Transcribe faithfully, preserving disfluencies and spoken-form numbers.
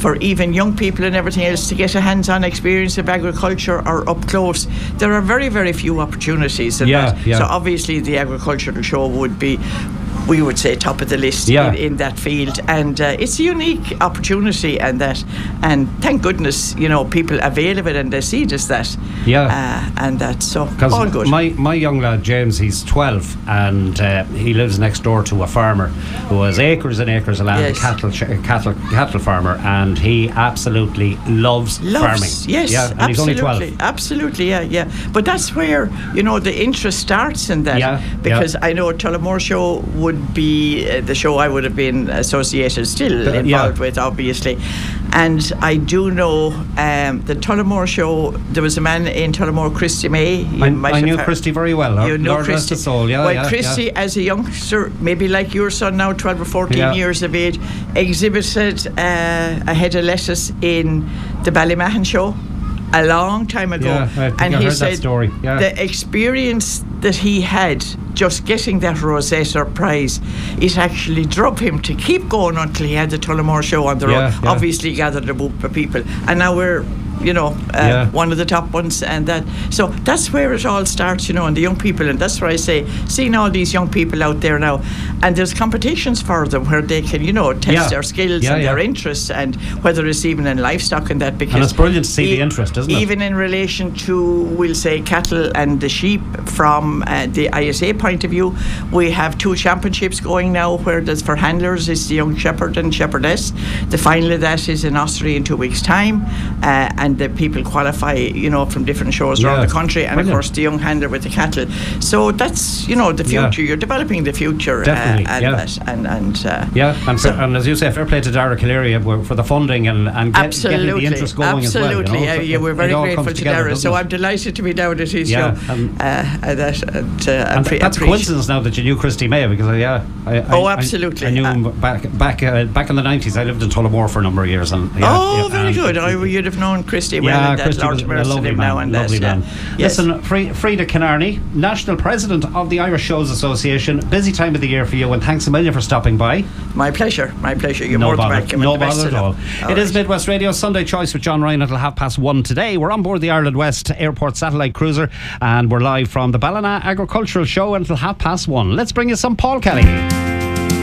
for even young people and everything else to get a hands-on experience of agriculture or up close. There are very, very few opportunities in yeah, that. Yeah. So obviously the agricultural show would be, we would say, top of the list yeah. in, in that field, and uh, it's a unique opportunity, and that, and thank goodness, you know, people avail of it and they see it as that. Yeah. Uh, and that, so all good. My my young lad James, he's twelve, and uh, he lives next door to a farmer who has acres and acres of land, Yes. a cattle cattle cattle farmer, and he absolutely loves, Loves, farming. yes, yeah, and absolutely, he's only twelve. Absolutely, yeah, yeah. But that's where, you know, the interest starts in that. Yeah, because yeah. I know Tullamore Show would be uh, the show I would have been associated, still Uh, involved yeah. with, obviously. And I do know um, the Tullamore Show, there was a man in Tullamore, Christy May. You I, might I have knew heard- Christy very well. You know Lord rest Christy. his soul. Yeah, well, yeah, Christy, yeah. as a youngster, maybe like your son now, twelve or fourteen Yeah. years of age, exhibited uh, a head of lettuce in the Ballymahan show a long time ago. Yeah, I think and I he heard that said story. Yeah. the experience that he had just getting that Rosetta prize, it actually drove him to keep going until he had the Tullamore Show on the Yeah, road. yeah. Obviously gathered a group of people, and now we're, you know, uh, Yeah. one of the top ones, and that, so that's where it all starts, you know, and the young people, and that's where I say, seeing all these young people out there now, and there's competitions for them where they can, you know, test Yeah. their skills Yeah, and yeah. their interests, and whether it's even in livestock and that, because And it's brilliant to see e- the interest, isn't it? even in relation to, we'll say, cattle and the sheep, from uh, the I S A point of view, we have two championships going now, where there's for handlers, it's the young shepherd and shepherdess. The final of that is in Ossory in two weeks' time, uh, and the people qualify, you know, from different shows Yeah. around the country, and Brilliant. of course the young handler with the cattle. So that's, you know, the Yeah. future. You're developing the future, Definitely, uh, and yeah. that, and and uh, Yeah, and, so- fair, and as you say, fair play to Dara Caleria for the funding and, and get, getting absolutely, the interest going absolutely. as well. You know? Yeah, So yeah, it- we're it very all grateful comes to together, Dara. doesn't So it? I'm delighted to be down at his Yeah, show. um, uh, and that, and, uh, And appre- that's a appreciate- coincidence now that you knew Christy May, because I, yeah, I, I, Oh, I- absolutely. I, knew him back back uh, back in the nineties. I lived in Tullamore for a number of years, and yeah, Oh, yeah, very and- good. I, you'd have known Christy well, Yeah, and that Christy Lord was a Mercy lovely him man, now and lovely that. man. Yeah. Yes. Listen, Fre- Frida Canarney, National President of the Irish Shows Association. Busy time of the year for you, and thanks a million for stopping by. My pleasure, my pleasure. You're No more than bother, welcome. no and the best bother of at all. luck. It All is right. Midwest Radio Sunday Choice with John Ryan until half past one today. We're on board the Ireland West Airport satellite cruiser, and we're live from the Ballina Agricultural Show until half past one. Let's bring you some Paul Kelly.